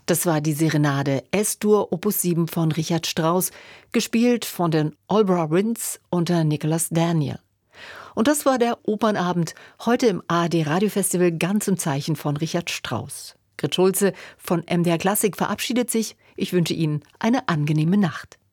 Das war die Serenade S-Dur Opus 7 von Richard Strauss, gespielt von den Albury Winds unter Nicholas Daniel. Und das war der Opernabend heute im ARD Radiofestival ganz im Zeichen von Richard Strauss. Grit Schulze von MDR Klassik verabschiedet sich. Ich wünsche Ihnen eine angenehme Nacht.